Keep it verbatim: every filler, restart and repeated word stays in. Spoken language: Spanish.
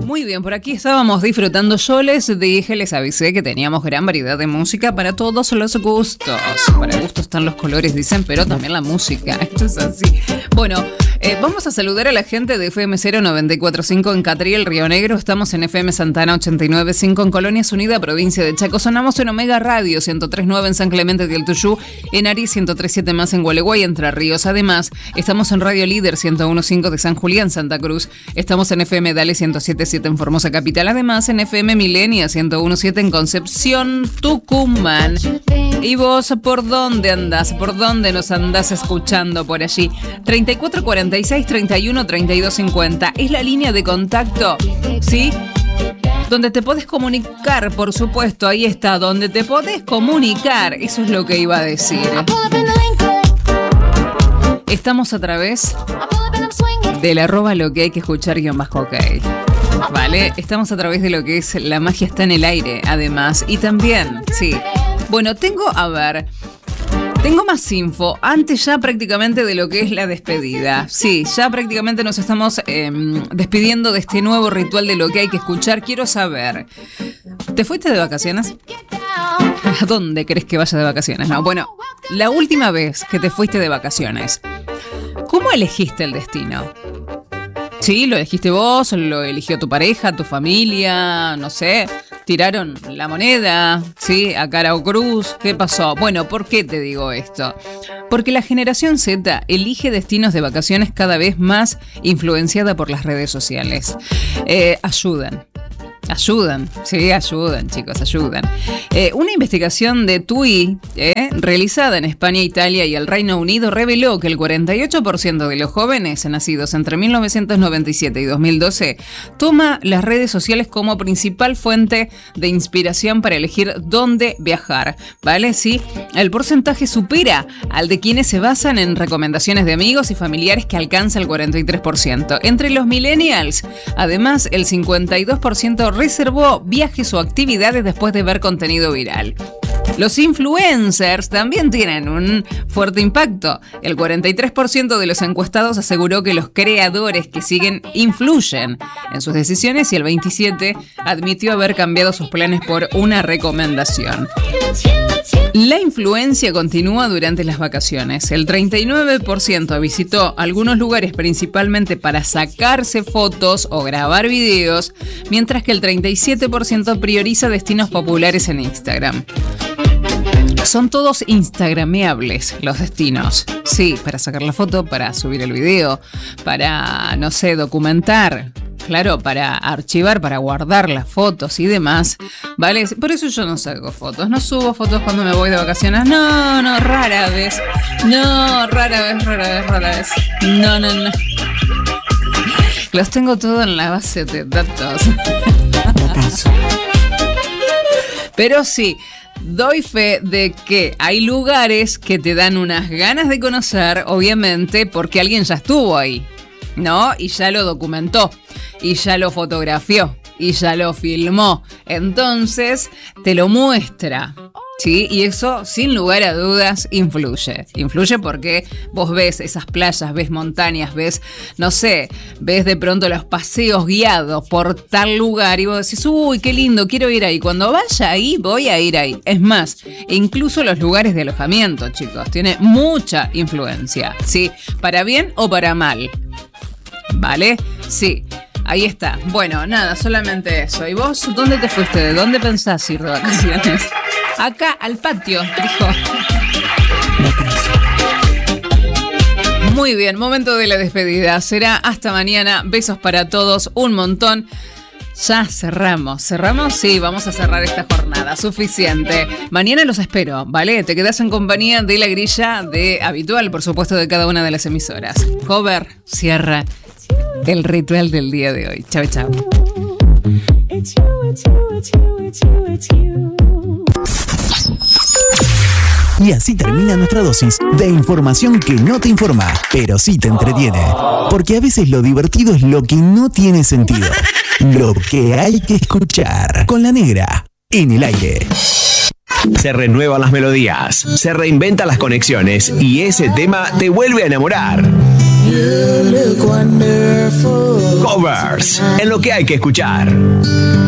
Muy bien, por aquí estábamos disfrutando. Yo les dije, les avisé que teníamos gran variedad de música para todos los gustos. Para gustos están los colores, dicen, pero también la música. Esto es así. Bueno, eh, vamos a saludar a la gente de F M cero noventa y cuatro punto cinco en Catriel, Río Negro. Estamos en F M Santana ochenta y nueve punto cinco en Colonias Unidas, provincia de Chaco. Sonamos en Omega Radio ciento tres punto nueve en San Clemente del Tuyú, en Ari ciento tres punto siete más en Gualeguay, Entre Ríos. Además, estamos en Radio Líder ciento uno punto cinco de San Julián, Santa Cruz. Estamos en F M Dale ciento siete punto siete en Formosa Capital. Además, en F M Milenia ciento uno punto siete en Concepción, Tucumán. ¿Y vos por dónde andás? ¿Por dónde nos andás escuchando por allí? treinta y cuatro cuarenta y seis treinta y uno treinta y dos cincuenta es la línea de contacto, ¿sí? Donde te podés comunicar, por supuesto, ahí está, donde te podés comunicar, eso es lo que iba a decir. Estamos a través del arroba lo que hay que escuchar guión bajo ok. Vale, estamos a través de lo que es La Magia Está en el Aire, además, y también, sí. Bueno, tengo, a ver, tengo más info, antes ya prácticamente de lo que es la despedida. Sí, ya prácticamente nos estamos eh, despidiendo de este nuevo ritual de lo que hay que escuchar. Quiero saber, ¿te fuiste de vacaciones? ¿A dónde crees que vaya de vacaciones? No, bueno, la última vez que te fuiste de vacaciones, ¿cómo elegiste el destino? Sí, lo elegiste vos, lo eligió tu pareja, tu familia, no sé, tiraron la moneda, sí, a cara o cruz, ¿qué pasó? Bueno, ¿por qué te digo esto? Porque la generación Z elige destinos de vacaciones cada vez más influenciada por las redes sociales. Eh, ayudan. Ayudan, sí, ayudan, chicos, ayudan. Eh, una investigación de T U I, eh, realizada en España, Italia y el Reino Unido, reveló que el cuarenta y ocho por ciento de los jóvenes nacidos entre mil novecientos noventa y siete y dos mil doce toma las redes sociales como principal fuente de inspiración para elegir dónde viajar, ¿vale? Sí, el porcentaje supera al de quienes se basan en recomendaciones de amigos y familiares, que alcanza el cuarenta y tres por ciento. Entre los millennials, además, el cincuenta y dos por ciento reservó viajes o actividades después de ver contenido viral. Los influencers también tienen un fuerte impacto. El cuarenta y tres por ciento de los encuestados aseguró que los creadores que siguen influyen en sus decisiones y el veintisiete por ciento admitió haber cambiado sus planes por una recomendación. La influencia continúa durante las vacaciones. El treinta y nueve por ciento visitó algunos lugares principalmente para sacarse fotos o grabar videos, mientras que el treinta y siete por ciento prioriza destinos populares en Instagram. Son todos instagrameables los destinos. Sí, para sacar la foto, para subir el video, para, no sé, documentar. Claro, para archivar, para guardar las fotos y demás, ¿vale? Por eso yo no saco fotos, no subo fotos cuando me voy de vacaciones. No, no, rara vez. No, rara vez, rara vez, rara vez. No, no, no. Los tengo todos en la base de datos. Pero sí, doy fe de que hay lugares que te dan unas ganas de conocer, obviamente, porque alguien ya estuvo ahí, ¿no? Y ya lo documentó, y ya lo fotografió, y ya lo filmó. Entonces, te lo muestra, ¿sí? Y eso, sin lugar a dudas, influye. Influye porque vos ves esas playas, ves montañas, ves, no sé, ves de pronto los paseos guiados por tal lugar y vos decís, uy, qué lindo, quiero ir ahí. Cuando vaya ahí, voy a ir ahí. Es más, incluso los lugares de alojamiento, chicos, tiene mucha influencia, ¿sí? Para bien o para mal, ¿vale? Sí. Ahí está. Bueno, nada, solamente eso. ¿Y vos dónde te fuiste? ¿De dónde pensás ir de vacaciones? Acá, al patio, dijo. Muy bien, momento de la despedida. Será hasta mañana. Besos para todos, un montón. Ya cerramos. ¿Cerramos? Sí, vamos a cerrar esta jornada. Suficiente. Mañana los espero, ¿vale? Te quedás en compañía de la grilla de habitual, por supuesto, de cada una de las emisoras. Cover, cierra el ritual del día de hoy. Chau, chau. Y así termina nuestra dosis de información que no te informa, pero sí te entretiene. Porque a veces lo divertido es lo que no tiene sentido. Lo que hay que escuchar. Con la negra en el aire. Se renuevan las melodías, se reinventan las conexiones y ese tema te vuelve a enamorar. Covers, en lo que hay que escuchar.